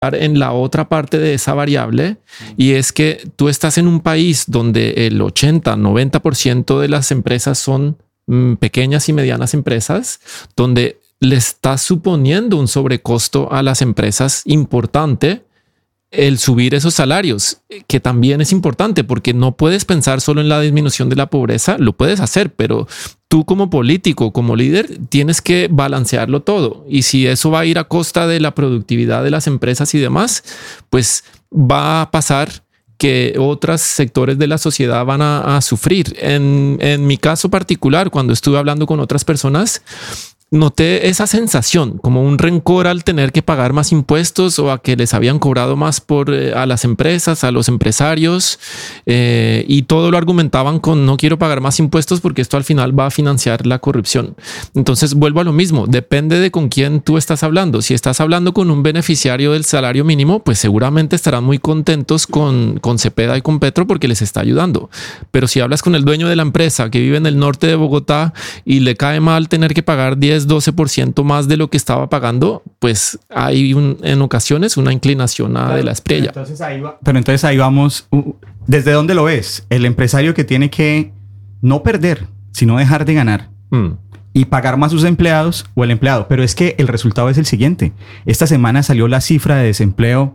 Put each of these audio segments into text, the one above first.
en la otra parte de esa variable, y es que tú estás en un país donde el 80-90% de las empresas son pequeñas y medianas empresas, donde le estás suponiendo un sobrecosto a las empresas importante el subir esos salarios, que también es importante porque no puedes pensar solo en la disminución de la pobreza. Lo puedes hacer, pero tú como político, como líder, tienes que balancearlo todo. Y si eso va a ir a costa de la productividad de las empresas y demás, pues va a pasar que otros sectores de la sociedad van a sufrir. En mi caso particular, cuando estuve hablando con otras personas, noté esa sensación, como un rencor al tener que pagar más impuestos o a que les habían cobrado más a las empresas, a los empresarios, y todo lo argumentaban con no quiero pagar más impuestos porque esto al final va a financiar la corrupción. Entonces vuelvo a lo mismo, depende de con quién tú estás hablando. Si estás hablando con un beneficiario del salario mínimo, pues seguramente estarán muy contentos con Cepeda y con Petro porque les está ayudando. Pero si hablas con el dueño de la empresa que vive en el norte de Bogotá y le cae mal tener que pagar 10-12% más de lo que estaba pagando, pues hay en ocasiones una inclinación de la estrella. Pero entonces ahí vamos. ¿Desde dónde lo ves? El empresario que tiene que no perder, sino dejar de ganar y pagar más a sus empleados, o el empleado. Pero es que el resultado es el siguiente. Esta semana salió la cifra de desempleo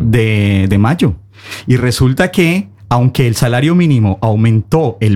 de mayo y resulta que aunque el salario mínimo aumentó el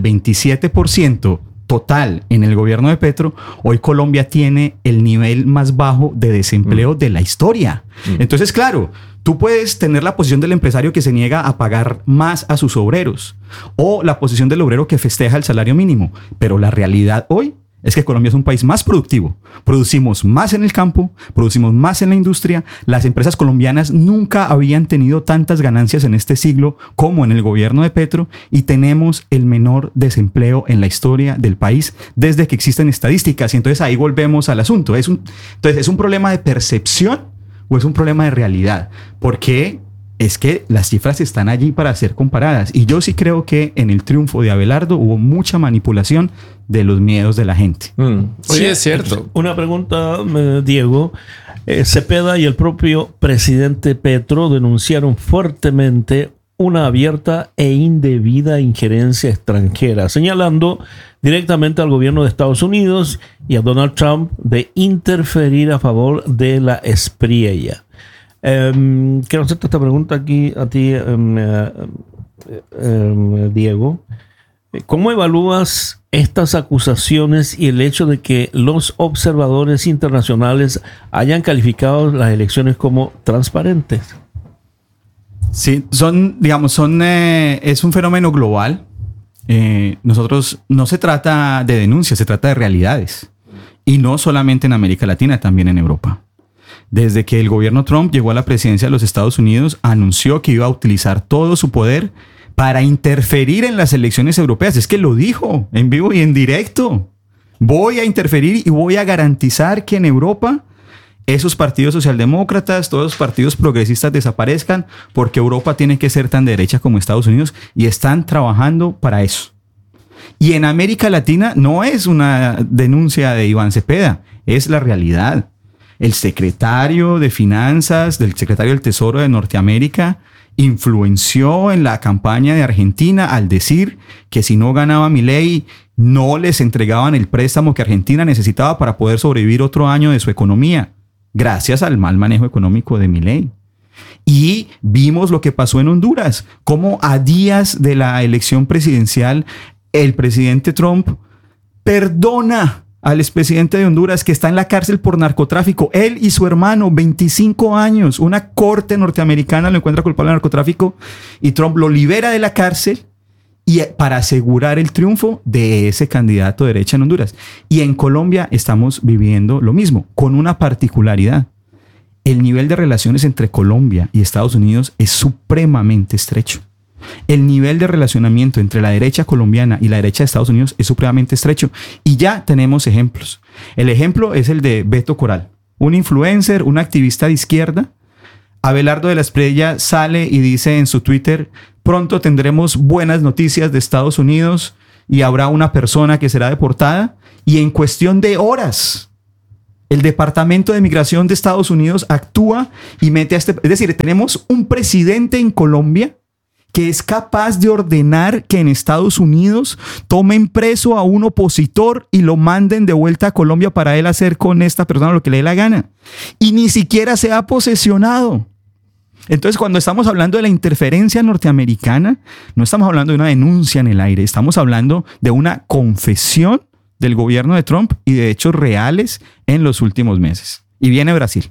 27% total en el gobierno de Petro, hoy Colombia tiene el nivel más bajo de desempleo de la historia. Entonces, claro, tú puedes tener la posición del empresario que se niega a pagar más a sus obreros o la posición del obrero que festeja el salario mínimo, pero la realidad hoy es que Colombia es un país más productivo. Producimos más en el campo, producimos más en la industria. Las empresas colombianas nunca habían tenido tantas ganancias en este siglo como en el gobierno de Petro y tenemos el menor desempleo en la historia del país desde que existen estadísticas. Y entonces ahí volvemos al asunto. Entonces, ¿es un problema de percepción o es un problema de realidad? Porque es que las cifras están allí para ser comparadas. Y yo sí creo que en el triunfo de Abelardo hubo mucha manipulación de los miedos de la gente. Sí, es cierto. Una pregunta, Diego. Cepeda y el propio presidente Petro denunciaron fuertemente una abierta e indebida injerencia extranjera, señalando directamente al gobierno de Estados Unidos y a Donald Trump de interferir a favor de la espriella. Quiero hacerte esta pregunta aquí a ti, Diego. ¿Cómo evalúas estas acusaciones y el hecho de que los observadores internacionales hayan calificado las elecciones como transparentes? Sí, es un fenómeno global. Nosotros no se trata de denuncias, se trata de realidades. Y no solamente en América Latina, también en Europa. Desde que el gobierno Trump llegó a la presidencia de los Estados Unidos, anunció que iba a utilizar todo su poder para interferir en las elecciones europeas. Es que lo dijo en vivo y en directo. Voy a interferir y voy a garantizar que en Europa esos partidos socialdemócratas, todos los partidos progresistas desaparezcan, porque Europa tiene que ser tan derecha como Estados Unidos y están trabajando para eso. Y en América Latina no es una denuncia de Iván Cepeda, es la realidad. El secretario de Finanzas, del secretario del Tesoro de Norteamérica, influenció en la campaña de Argentina al decir que si no ganaba Milei, no les entregaban el préstamo que Argentina necesitaba para poder sobrevivir otro año de su economía, gracias al mal manejo económico de Milei. Y vimos lo que pasó en Honduras, cómo a días de la elección presidencial, el presidente Trump perdona al expresidente de Honduras que está en la cárcel por narcotráfico. Él y su hermano, 25 años. Una corte norteamericana lo encuentra culpable de narcotráfico y Trump lo libera de la cárcel y para asegurar el triunfo de ese candidato de derecha en Honduras. Y en Colombia estamos viviendo lo mismo, con una particularidad. El nivel de relaciones entre Colombia y Estados Unidos es supremamente estrecho. El nivel de relacionamiento entre la derecha colombiana y la derecha de Estados Unidos es supremamente estrecho. Y ya tenemos ejemplos. El ejemplo es el de Beto Coral, un influencer, un activista de izquierda. Abelardo de la Espriella sale y dice en su Twitter: pronto tendremos buenas noticias de Estados Unidos y habrá una persona que será deportada. Y en cuestión de horas, El Departamento de Migración de Estados Unidos actúa y mete a este... Es decir, tenemos un presidente en Colombia que es capaz de ordenar que en Estados Unidos tomen preso a un opositor y lo manden de vuelta a Colombia para él hacer con esta persona lo que le dé la gana. Y ni siquiera se ha posesionado. Entonces, cuando estamos hablando de la interferencia norteamericana, no estamos hablando de una denuncia en el aire, estamos hablando de una confesión del gobierno de Trump y de hechos reales en los últimos meses. Y viene Brasil.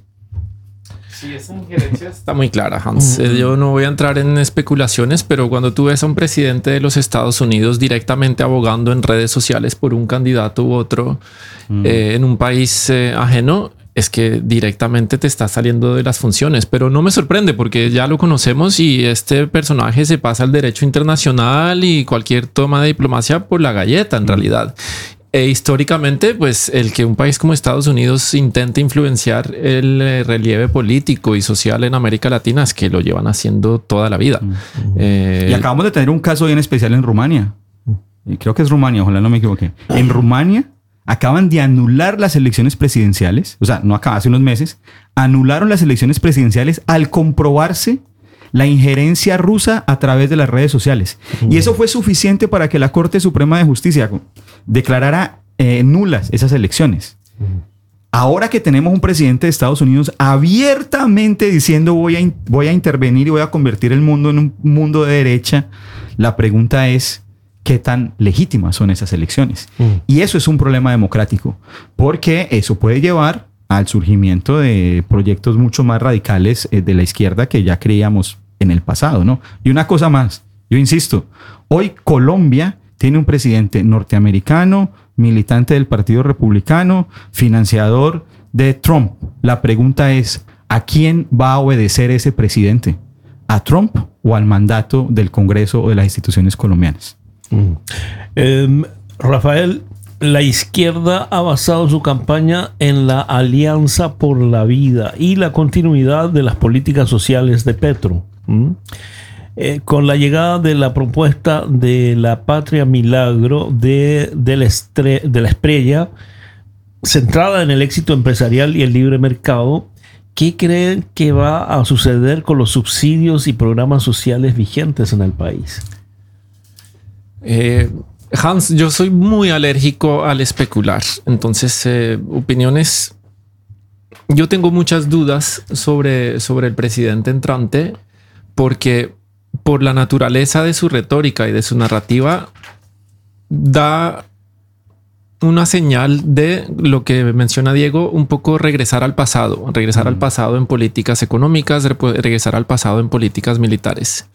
Sí, esa injerencia está muy clara, Hans. Yo no voy a entrar en especulaciones, pero cuando tú ves a un presidente de los Estados Unidos directamente abogando en redes sociales por un candidato u otro en un país ajeno, es que directamente te está saliendo de las funciones. Pero no me sorprende porque ya lo conocemos y este personaje se pasa al derecho internacional y cualquier toma de diplomacia por la galleta en realidad. E históricamente, pues el que un país como Estados Unidos intente influenciar el relieve político y social en América Latina es que lo llevan haciendo toda la vida. Y acabamos de tener un caso bien especial en Rumania. Creo que es Rumania, ojalá no me equivoque. En Rumania acaban de anular las elecciones presidenciales. O sea, no acaba, hace unos meses. Anularon las elecciones presidenciales al comprobarse la injerencia rusa a través de las redes sociales. Y eso fue suficiente para que la Corte Suprema de Justicia declarara nulas esas elecciones. Ahora que tenemos un presidente de Estados Unidos abiertamente diciendo voy a intervenir y voy a convertir el mundo en un mundo de derecha, la pregunta es ¿qué tan legítimas son esas elecciones? Y eso es un problema democrático, porque eso puede llevar al surgimiento de proyectos mucho más radicales de la izquierda que ya creíamos en el pasado, ¿no? Y una cosa más, yo insisto, hoy Colombia tiene un presidente norteamericano, militante del Partido Republicano, financiador de Trump. La pregunta es, ¿a quién va a obedecer ese presidente? ¿A Trump o al mandato del Congreso o de las instituciones colombianas? Rafael, la izquierda ha basado su campaña en la Alianza por la Vida y la continuidad de las políticas sociales de Petro. Con la llegada de la propuesta de la Patria Milagro de la Espriella, centrada en el éxito empresarial y el libre mercado, ¿qué creen que va a suceder con los subsidios y programas sociales vigentes en el país? Hans, yo soy muy alérgico al especular. Entonces, opiniones. Yo tengo muchas dudas sobre el presidente entrante porque por la naturaleza de su retórica y de su narrativa da una señal de lo que menciona Diego, un poco regresar al pasado en políticas económicas, regresar al pasado en políticas militares.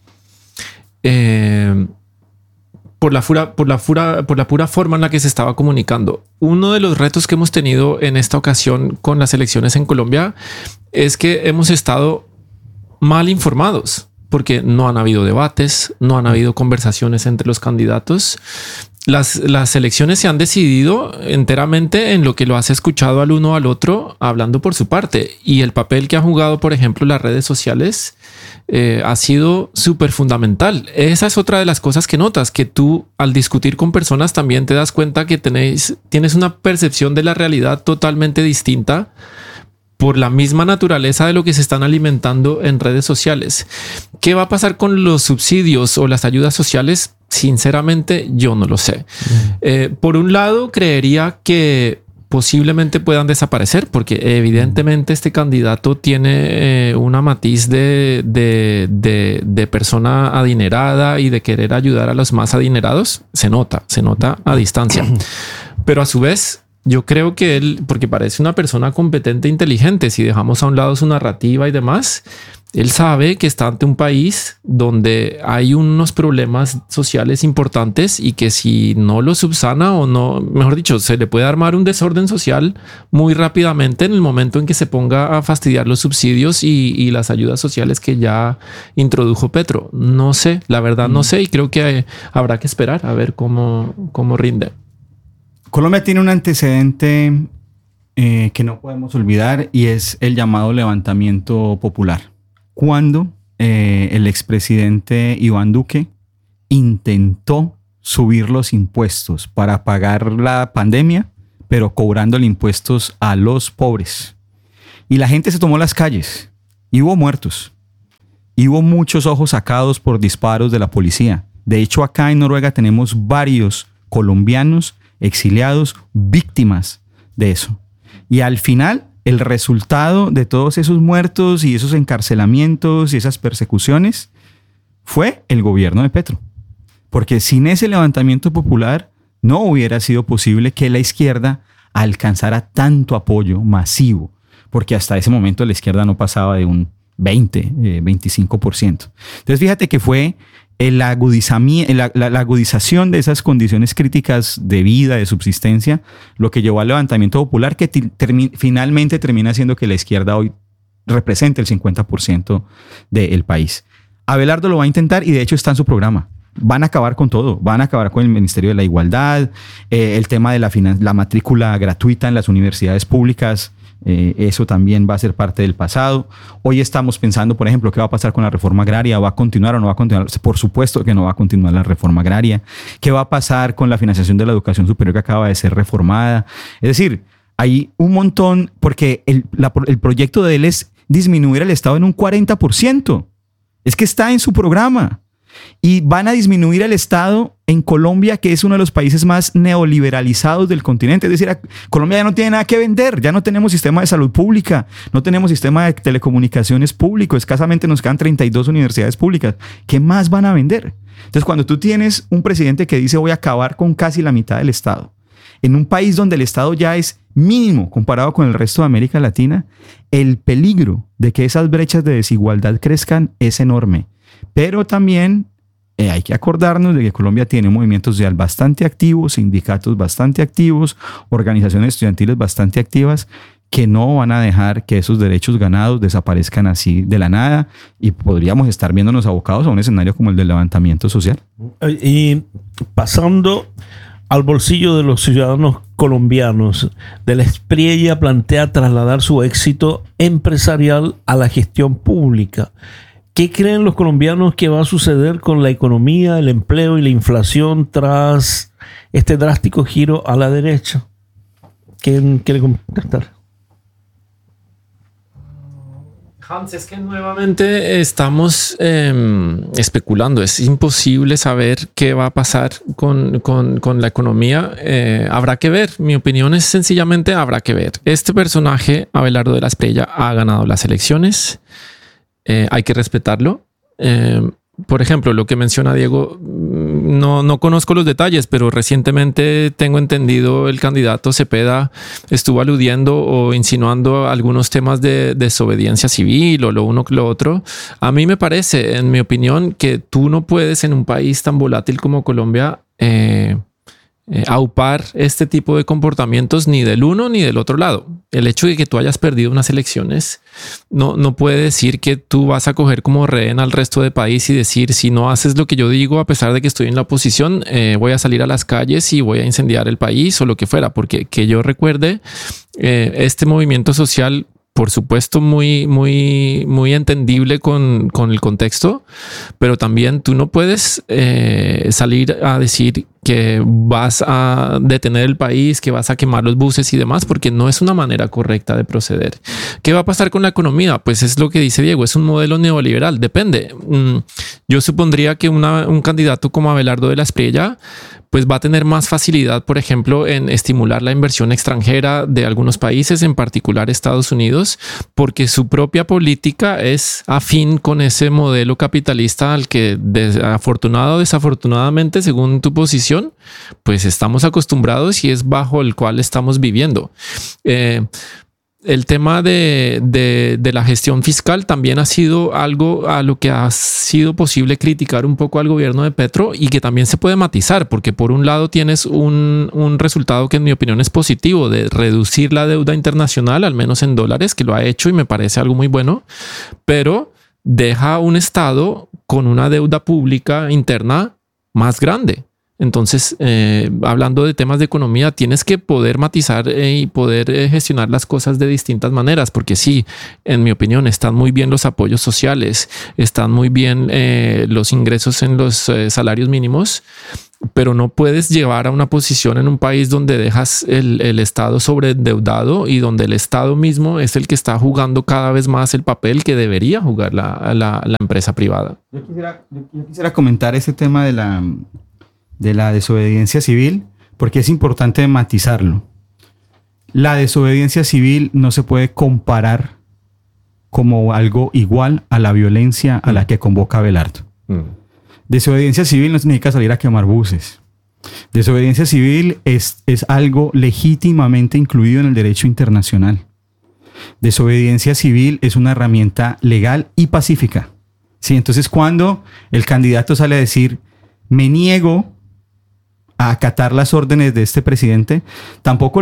Por la pura forma en la que se estaba comunicando. Uno de los retos que hemos tenido en esta ocasión con las elecciones en Colombia es que hemos estado mal informados porque no han habido debates, no han habido conversaciones entre los candidatos. Las elecciones se han decidido enteramente en lo que lo has escuchado al uno al otro hablando por su parte, y el papel que ha jugado, por ejemplo, las redes sociales ha sido súper fundamental. Esa es otra de las cosas que notas, que tú al discutir con personas también te das cuenta que tienes una percepción de la realidad totalmente distinta por la misma naturaleza de lo que se están alimentando en redes sociales. ¿Qué va a pasar con los subsidios o las ayudas sociales? Sinceramente, yo no lo sé. Por un lado, creería que posiblemente puedan desaparecer porque evidentemente este candidato tiene una matiz de persona adinerada y de querer ayudar a los más adinerados. Se nota a distancia. Pero a su vez, yo creo que él, porque parece una persona competente e inteligente, si dejamos a un lado su narrativa y demás, él sabe que está ante un país donde hay unos problemas sociales importantes y que si no lo subsana o no, mejor dicho, se le puede armar un desorden social muy rápidamente en el momento en que se ponga a fastidiar los subsidios y las ayudas sociales que ya introdujo Petro. No sé, la verdad no sé, y creo que habrá que esperar a ver cómo rinde. Colombia tiene un antecedente que no podemos olvidar y es el llamado levantamiento popular. Cuando el expresidente Iván Duque intentó subir los impuestos para pagar la pandemia, pero cobrándole impuestos a los pobres. Y la gente se tomó las calles y hubo muertos. Y hubo muchos ojos sacados por disparos de la policía. De hecho, acá en Noruega tenemos varios colombianos exiliados víctimas de eso. Y al final, el resultado de todos esos muertos y esos encarcelamientos y esas persecuciones fue el gobierno de Petro. Porque sin ese levantamiento popular no hubiera sido posible que la izquierda alcanzara tanto apoyo masivo, porque hasta ese momento la izquierda no pasaba de un 25%. Entonces fíjate que fue la agudización de esas condiciones críticas de vida, de subsistencia, lo que llevó al levantamiento popular que finalmente termina haciendo que la izquierda hoy represente el 50% del país. Abelardo lo va a intentar y de hecho está en su programa. Van a acabar con todo, van a acabar con el Ministerio de la Igualdad, el tema de la matrícula gratuita en las universidades públicas, eso también va a ser parte del pasado. Hoy estamos pensando, por ejemplo, qué va a pasar con la reforma agraria, ¿va a continuar o no va a continuar? Por supuesto que no va a continuar la reforma agraria. ¿Qué va a pasar con la financiación de la educación superior que acaba de ser reformada? Es decir, hay un montón, porque el proyecto de él es disminuir el Estado en un 40%. Es que está en su programa. Y van a disminuir el Estado en Colombia, que es uno de los países más neoliberalizados del continente. Es decir, Colombia ya no tiene nada que vender, ya no tenemos sistema de salud pública, no tenemos sistema de telecomunicaciones público, escasamente nos quedan 32 universidades públicas. ¿Qué más van a vender? Entonces, cuando tú tienes un presidente que dice voy a acabar con casi la mitad del Estado, en un país donde el Estado ya es mínimo comparado con el resto de América Latina, el peligro de que esas brechas de desigualdad crezcan es enorme. Pero también hay que acordarnos de que Colombia tiene movimientos social bastante activos, sindicatos bastante activos, organizaciones estudiantiles bastante activas que no van a dejar que esos derechos ganados desaparezcan así de la nada y podríamos estar viéndonos abocados a un escenario como el del levantamiento social. Y pasando al bolsillo de los ciudadanos colombianos, De la Espriella plantea trasladar su éxito empresarial a la gestión pública. ¿Qué creen los colombianos que va a suceder con la economía, el empleo y la inflación tras este drástico giro a la derecha? ¿Quién quiere contestar? Hans, es que nuevamente estamos especulando. Es imposible saber qué va a pasar con la economía. Habrá que ver. Mi opinión es sencillamente habrá que ver. Este personaje, Abelardo de la Espriella, ha ganado las elecciones. Hay que respetarlo. Por ejemplo, lo que menciona Diego, no conozco los detalles, pero recientemente tengo entendido el candidato Cepeda estuvo aludiendo o insinuando algunos temas de desobediencia civil o lo uno que lo otro. A mí me parece, en mi opinión, que tú no puedes en un país tan volátil como Colombia aupar este tipo de comportamientos ni del uno ni del otro lado. El hecho de que tú hayas perdido unas elecciones no puede decir que tú vas a coger como rehén al resto del país y decir si no haces lo que yo digo, a pesar de que estoy en la oposición, voy a salir a las calles y voy a incendiar el país o lo que fuera. Porque que yo recuerde, este movimiento social, por supuesto, muy entendible con el contexto, pero también tú no puedes salir a decir que vas a detener el país, que vas a quemar los buses y demás, porque no es una manera correcta de proceder. ¿Qué va a pasar con la economía? Pues es lo que dice Diego, es un modelo neoliberal, depende. Yo supondría que un candidato como Abelardo de la Espriella pues va a tener más facilidad, por ejemplo, en estimular la inversión extranjera de algunos países, en particular Estados Unidos, porque su propia política es afín con ese modelo capitalista al que afortunado o desafortunadamente, según tu posición, pues estamos acostumbrados y es bajo el cual estamos viviendo. El tema de la gestión fiscal también ha sido algo a lo que ha sido posible criticar un poco al gobierno de Petro y que también se puede matizar, porque por un lado tienes un resultado que en mi opinión es positivo de reducir la deuda internacional, al menos en dólares, que lo ha hecho y me parece algo muy bueno, pero deja un Estado con una deuda pública interna más grande. Entonces, hablando de temas de economía, tienes que poder matizar y poder gestionar las cosas de distintas maneras, porque sí, en mi opinión, están muy bien los apoyos sociales, están muy bien los ingresos en los salarios mínimos, pero no puedes llevar a una posición en un país donde dejas el Estado sobreendeudado y donde el Estado mismo es el que está jugando cada vez más el papel que debería jugar la empresa privada. Yo quisiera comentar ese tema de la desobediencia civil, porque es importante matizarlo. La desobediencia civil no se puede comparar como algo igual a la violencia a la que convoca Abelardo. Desobediencia civil no significa salir a quemar buses. Desobediencia civil es algo legítimamente incluido en el derecho internacional. Desobediencia civil es una herramienta legal y pacífica. ¿Sí? Entonces, cuando el candidato sale a decir, me niego a acatar las órdenes de este presidente, tampoco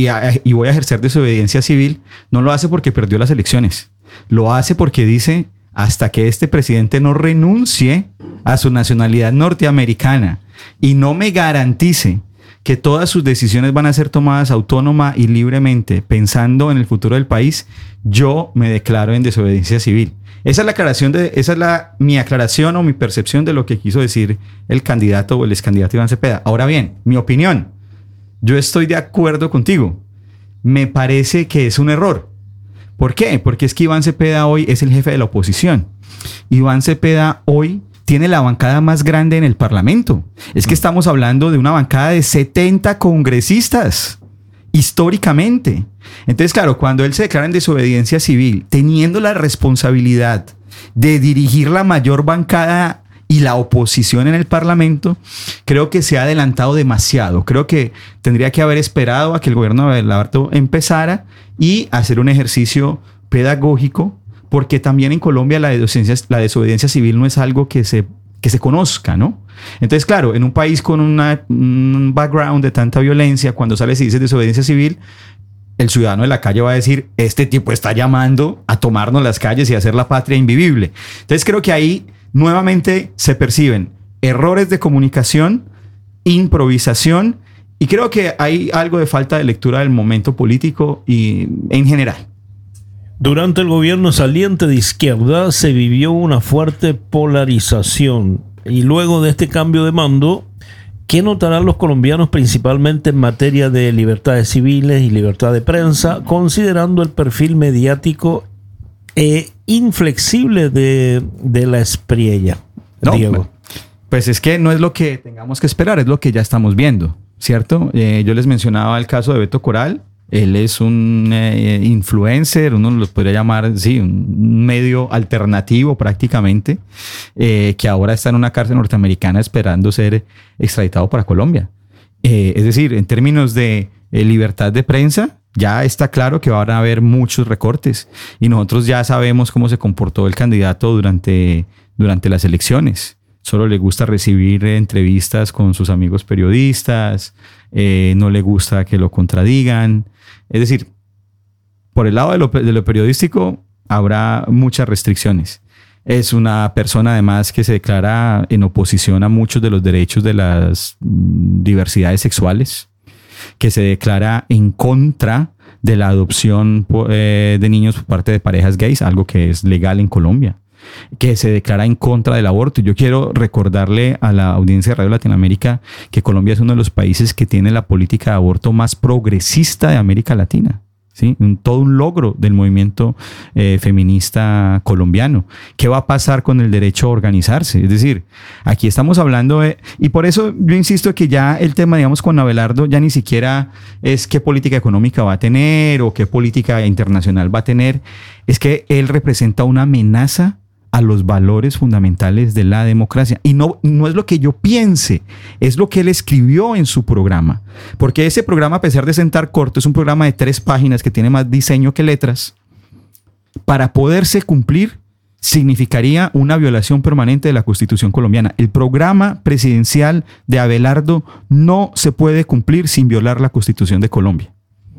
y voy a ejercer desobediencia civil, no lo hace porque perdió las elecciones. Lo hace porque dice, hasta que este presidente no renuncie a su nacionalidad norteamericana y no me garantice que todas sus decisiones van a ser tomadas autónoma y libremente, pensando en el futuro del país, yo me declaro en desobediencia civil. Esa es mi aclaración o mi percepción de lo que quiso decir el candidato o el excandidato Iván Cepeda. Ahora bien, mi opinión, yo estoy de acuerdo contigo. Me parece que es un error. ¿Por qué? Porque es que Iván Cepeda hoy es el jefe de la oposición. Iván Cepeda hoy tiene la bancada más grande en el Parlamento. Es que estamos hablando de una bancada de 70 congresistas, históricamente. Entonces, claro, cuando él se declara en desobediencia civil, teniendo la responsabilidad de dirigir la mayor bancada y la oposición en el Parlamento, creo que se ha adelantado demasiado. Creo que tendría que haber esperado a que el gobierno de Abelardo empezara y hacer un ejercicio pedagógico, porque también en Colombia la desobediencia civil no es algo que se conozca, ¿no? Entonces, claro, en un país con un background de tanta violencia, cuando sale y dice desobediencia civil, el ciudadano de la calle va a decir, este tipo está llamando a tomarnos las calles y hacer la patria invivible. Entonces, creo que ahí nuevamente se perciben errores de comunicación, improvisación, y creo que hay algo de falta de lectura del momento político y en general. Durante el gobierno saliente de izquierda se vivió una fuerte polarización y luego de este cambio de mando, ¿qué notarán los colombianos principalmente en materia de libertades civiles y libertad de prensa, considerando el perfil mediático e inflexible de la Espriella? No, Diego. Pues es que no es lo que tengamos que esperar, es lo que ya estamos viendo, ¿cierto? Yo les mencionaba el caso de Beto Coral. Él es un influencer, uno los podría llamar, sí, un medio alternativo prácticamente, que ahora está en una cárcel norteamericana esperando ser extraditado para Colombia. Es decir, en términos de libertad de prensa, ya está claro que van a haber muchos recortes y nosotros ya sabemos cómo se comportó el candidato durante las elecciones. Solo le gusta recibir entrevistas con sus amigos periodistas, no le gusta que lo contradigan. Es decir, por el lado de lo periodístico habrá muchas restricciones. Es una persona además que se declara en oposición a muchos de los derechos de las diversidades sexuales, que se declara en contra de la adopción de niños por parte de parejas gays, algo que es legal en Colombia, que se declara en contra del aborto. Yo quiero recordarle a la audiencia de Radio Latinoamérica que Colombia es uno de los países que tiene la política de aborto más progresista de América Latina. ¿Sí? Todo un logro del movimiento feminista colombiano. ¿Qué va a pasar con el derecho a organizarse? Es decir, aquí estamos hablando y por eso yo insisto que ya el tema, digamos, con Abelardo ya ni siquiera es qué política económica va a tener o qué política internacional va a tener. Es que él representa una amenaza a los valores fundamentales de la democracia. Y no es lo que yo piense, es lo que él escribió en su programa. Porque ese programa, a pesar de sentar corto, es un programa de 3 páginas que tiene más diseño que letras. Para poderse cumplir, significaría una violación permanente de la Constitución colombiana. El programa presidencial de Abelardo no se puede cumplir sin violar la Constitución de Colombia.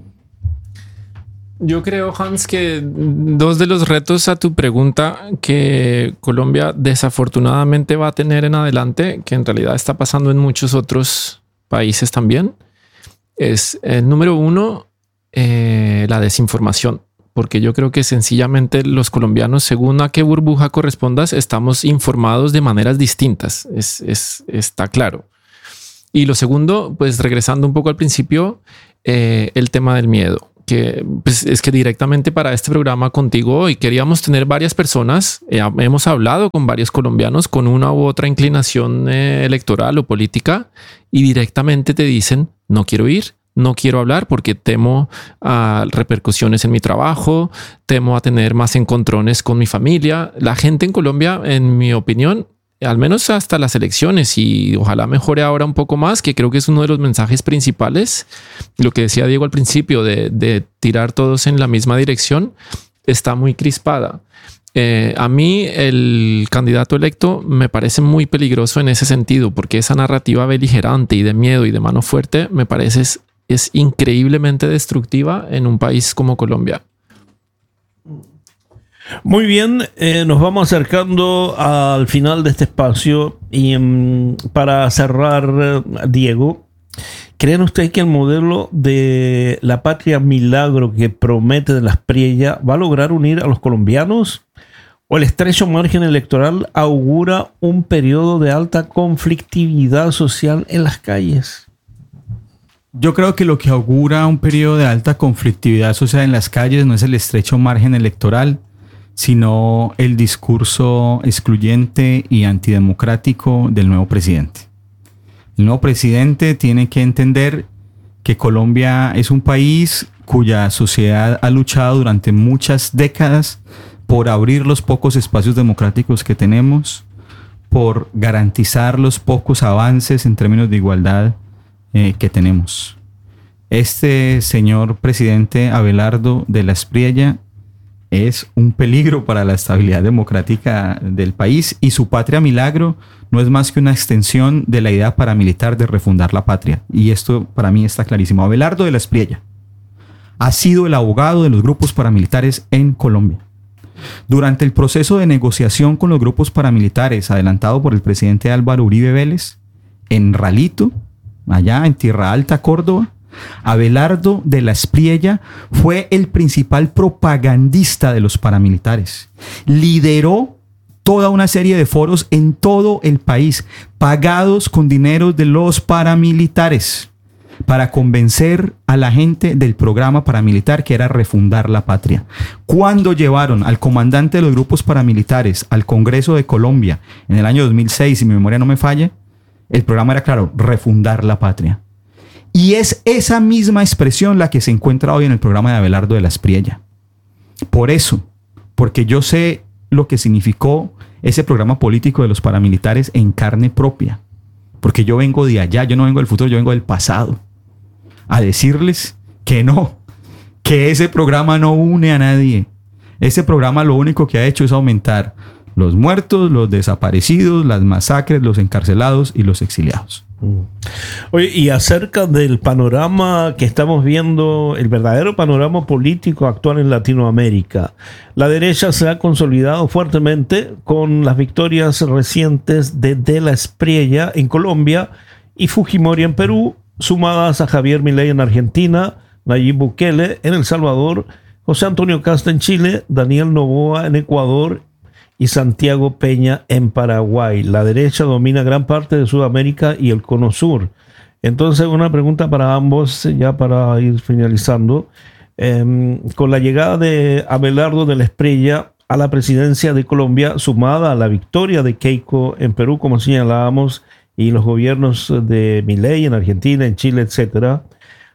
Yo creo, Hans, que 2 de los retos a tu pregunta que Colombia desafortunadamente va a tener en adelante, que en realidad está pasando en muchos otros países también, es el número 1, la desinformación. Porque yo creo que sencillamente los colombianos, según a qué burbuja correspondas, estamos informados de maneras distintas. Está claro. Y lo segundo, pues regresando un poco al principio, el tema del miedo, que pues, es que directamente para este programa contigo hoy queríamos tener varias personas. Hemos hablado con varios colombianos con una u otra inclinación electoral o política y directamente te dicen no quiero ir. No quiero hablar porque temo a repercusiones en mi trabajo, temo a tener más encontrones con mi familia. La gente en Colombia, en mi opinión, al menos hasta las elecciones, y ojalá mejore ahora un poco más, que creo que es uno de los mensajes principales, lo que decía Diego al principio de tirar todos en la misma dirección, está muy crispada. A mí el candidato electo me parece muy peligroso en ese sentido, porque esa narrativa beligerante y de miedo y de mano fuerte me parece es increíblemente destructiva en un país como Colombia. Muy bien, nos vamos acercando al final de este espacio y para cerrar, Diego, ¿creen ustedes que el modelo de la patria milagro que promete de las Espriella va a lograr unir a los colombianos? ¿O el estrecho margen electoral augura un periodo de alta conflictividad social en las calles? Yo creo que lo que augura un periodo de alta conflictividad social en las calles no es el estrecho margen electoral, sino el discurso excluyente y antidemocrático del nuevo presidente. El nuevo presidente tiene que entender que Colombia es un país cuya sociedad ha luchado durante muchas décadas por abrir los pocos espacios democráticos que tenemos, por garantizar los pocos avances en términos de igualdad que tenemos. Este señor presidente Abelardo de la Espriella es un peligro para la estabilidad democrática del país, y su patria milagro no es más que una extensión de la idea paramilitar de refundar la patria. Y esto para mí está clarísimo. Abelardo de la Espriella ha sido el abogado de los grupos paramilitares en Colombia. Durante el proceso de negociación con los grupos paramilitares adelantado por el presidente Álvaro Uribe Vélez en Ralito, allá en Tierra Alta, Córdoba, Abelardo de la Espriella fue el principal propagandista de los paramilitares. Lideró toda una serie de foros en todo el país, pagados con dinero de los paramilitares, para convencer a la gente del programa paramilitar que era refundar la patria. Cuando llevaron al comandante de los grupos paramilitares al Congreso de Colombia en el año 2006, si mi memoria no me falla, el programa era claro: refundar la patria. Y es esa misma expresión la que se encuentra hoy en el programa de Abelardo de la Espriella. Por eso, porque yo sé lo que significó ese programa político de los paramilitares en carne propia. Porque yo vengo de allá, yo no vengo del futuro, yo vengo del pasado. A decirles que no, que ese programa no une a nadie. Ese programa lo único que ha hecho es aumentar los muertos, los desaparecidos, las masacres, los encarcelados y los exiliados. Oye, y acerca del panorama que estamos viendo, el verdadero panorama político actual en Latinoamérica, la derecha se ha consolidado fuertemente con las victorias recientes de la Espriella en Colombia y Fujimori en Perú, sumadas a Javier Milei en Argentina, Nayib Bukele en El Salvador, José Antonio Kast en Chile, Daniel Noboa en Ecuador y Santiago Peña en Paraguay. La derecha domina gran parte de Sudamérica y el Cono Sur. Entonces, una pregunta para ambos, ya para ir finalizando. Con la llegada de Abelardo de la Espriella a la presidencia de Colombia, sumada a la victoria de Keiko en Perú, como señalábamos, y los gobiernos de Milei en Argentina, en Chile, etcétera,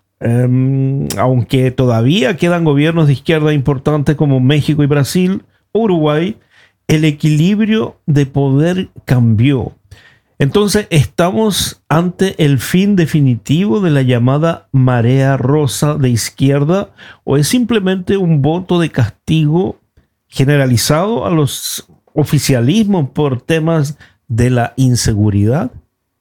aunque todavía quedan gobiernos de izquierda importantes como México y Brasil, Uruguay, el equilibrio de poder cambió. Entonces, ¿estamos ante el fin definitivo de la llamada marea rosa de izquierda o es simplemente un voto de castigo generalizado a los oficialismos por temas de la inseguridad?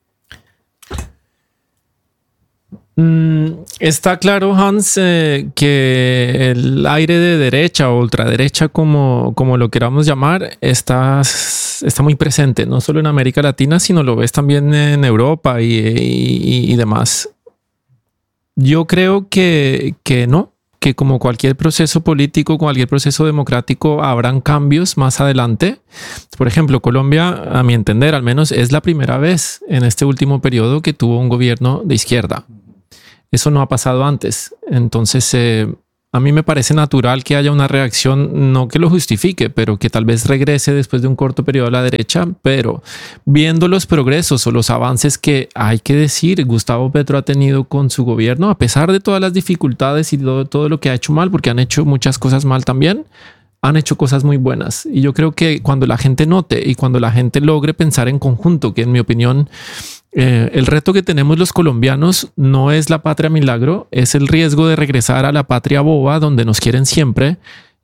Está claro, Hans, que el aire de derecha o ultraderecha, como lo queramos llamar, está muy presente, no solo en América Latina, sino lo ves también en Europa y demás. Yo creo que no, que como cualquier proceso político, cualquier proceso democrático, habrán cambios más adelante. Por ejemplo, Colombia, a mi entender, al menos es la primera vez en este último periodo que tuvo un gobierno de izquierda. Eso no ha pasado antes. Entonces, a mí me parece natural que haya una reacción, no que lo justifique, pero que tal vez regrese después de un corto periodo a la derecha. Pero viendo los progresos o los avances que hay que decir, Gustavo Petro ha tenido con su gobierno, a pesar de todas las dificultades y todo lo que ha hecho mal, porque han hecho muchas cosas mal también, han hecho cosas muy buenas. Y yo creo que cuando la gente note y cuando la gente logre pensar en conjunto, que en mi opinión, el reto que tenemos los colombianos no es la patria milagro, es el riesgo de regresar a la patria boba donde nos quieren siempre,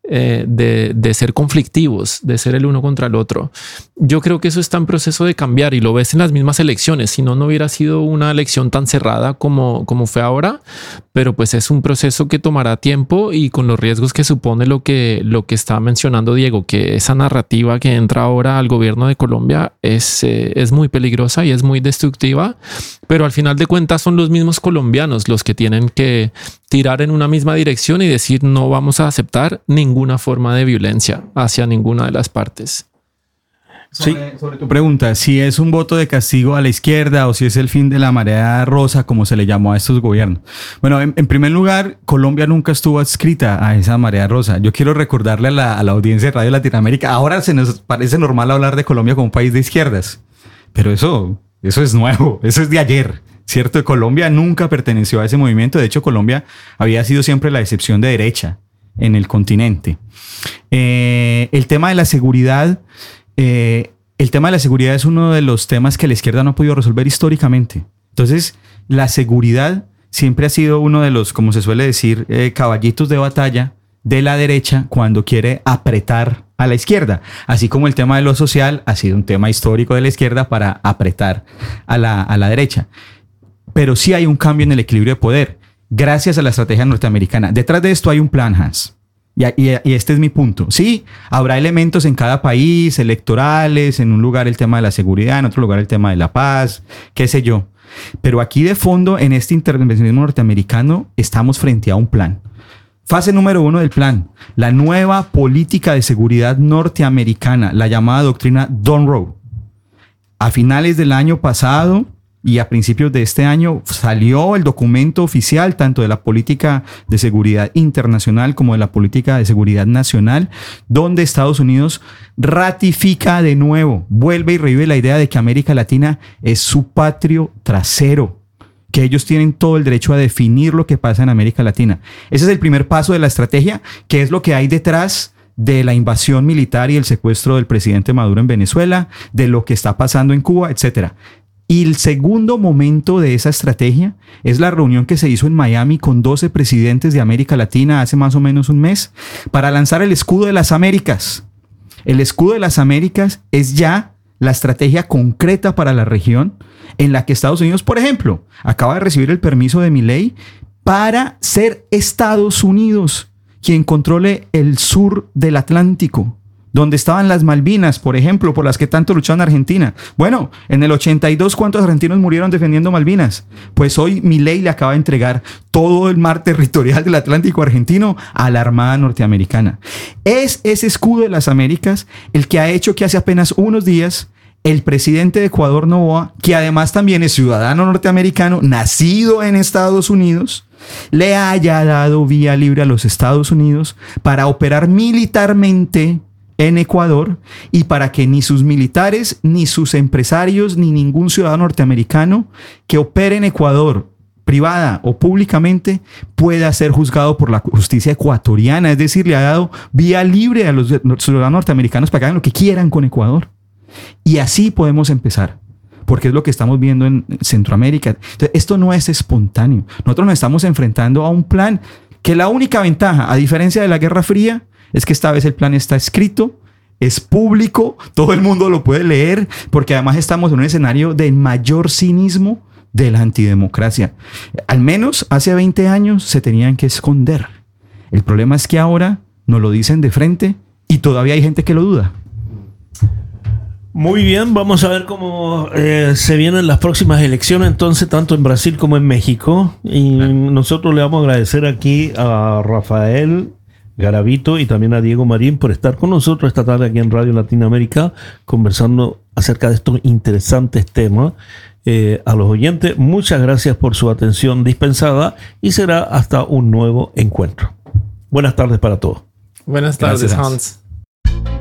de ser conflictivos, de ser el uno contra el otro. Yo creo que eso está en proceso de cambiar y lo ves en las mismas elecciones. Si no, no hubiera sido una elección tan cerrada como fue ahora, pero pues es un proceso que tomará tiempo y con los riesgos que supone lo que está mencionando Diego, que esa narrativa que entra ahora al gobierno de Colombia es muy peligrosa y es muy destructiva, pero al final de cuentas son los mismos colombianos los que tienen que tirar en una misma dirección y decir no vamos a aceptar ninguna forma de violencia hacia ninguna de las partes. Sobre tu pregunta, si es un voto de castigo a la izquierda o si es el fin de la marea rosa, como se le llamó a estos gobiernos. Bueno, en primer lugar, Colombia nunca estuvo adscrita a esa marea rosa. Yo quiero recordarle a la audiencia de Radio Latinoamérica, ahora se nos parece normal hablar de Colombia como un país de izquierdas, pero eso es nuevo, eso es de ayer, ¿cierto? Colombia nunca perteneció a ese movimiento. De hecho, Colombia había sido siempre la excepción de derecha en el continente. El tema de la seguridad... el tema de la seguridad es uno de los temas que la izquierda no ha podido resolver históricamente. Entonces, la seguridad siempre ha sido uno de los, como se suele decir, caballitos de batalla de la derecha cuando quiere apretar a la izquierda. Así como el tema de lo social ha sido un tema histórico de la izquierda para apretar a la derecha. Pero sí hay un cambio en el equilibrio de poder gracias a la estrategia norteamericana. Detrás de esto hay un plan, Hans. Y este es mi punto. Sí, habrá elementos en cada país, electorales, en un lugar el tema de la seguridad, en otro lugar el tema de la paz, qué sé yo. Pero aquí de fondo, en este intervencionismo norteamericano, estamos frente a un plan. Fase número 1 del plan, la nueva política de seguridad norteamericana, la llamada doctrina Monroe. A finales del año pasado y a principios de este año salió el documento oficial tanto de la política de seguridad internacional como de la política de seguridad nacional, donde Estados Unidos ratifica de nuevo, vuelve y revive la idea de que América Latina es su patrio trasero, que ellos tienen todo el derecho a definir lo que pasa en América Latina. Ese es el primer paso de la estrategia, que es lo que hay detrás de la invasión militar y el secuestro del presidente Maduro en Venezuela, de lo que está pasando en Cuba, etcétera. Y el segundo momento de esa estrategia es la reunión que se hizo en Miami con 12 presidentes de América Latina hace más o menos un mes para lanzar el escudo de las Américas. El escudo de las Américas es ya la estrategia concreta para la región en la que Estados Unidos, por ejemplo, acaba de recibir el permiso de Milei para ser Estados Unidos quien controle el sur del Atlántico, donde estaban las Malvinas, por ejemplo, por las que tanto lucharon Argentina. Bueno, en el 82, ¿cuántos argentinos murieron defendiendo Malvinas? Pues hoy Milei le acaba de entregar todo el mar territorial del Atlántico argentino a la Armada norteamericana. Es ese escudo de las Américas el que ha hecho que hace apenas unos días el presidente de Ecuador, Noboa, que además también es ciudadano norteamericano, nacido en Estados Unidos, le haya dado vía libre a los Estados Unidos para operar militarmente en Ecuador y para que ni sus militares, ni sus empresarios, ni ningún ciudadano norteamericano que opere en Ecuador, privada o públicamente, pueda ser juzgado por la justicia ecuatoriana. Es decir, le ha dado vía libre a los ciudadanos norteamericanos para que hagan lo que quieran con Ecuador. Y así podemos empezar, porque es lo que estamos viendo en Centroamérica. Entonces, esto no es espontáneo. Nosotros nos estamos enfrentando a un plan que la única ventaja, a diferencia de la Guerra Fría, es que esta vez el plan está escrito, es público, todo el mundo lo puede leer, porque además estamos en un escenario de mayor cinismo de la antidemocracia. Al menos hace 20 años se tenían que esconder. El problema es que ahora nos lo dicen de frente y todavía hay gente que lo duda. Muy bien, vamos a ver cómo se vienen las próximas elecciones, entonces, tanto en Brasil como en México. Y nosotros le vamos a agradecer aquí a Rafael Garavito y también a Diego Marín por estar con nosotros esta tarde aquí en Radio Latinoamérica, conversando acerca de estos interesantes temas. A los oyentes, muchas gracias por su atención dispensada y será hasta un nuevo encuentro. Buenas tardes para todos. Buenas tardes, Gracias. Hans.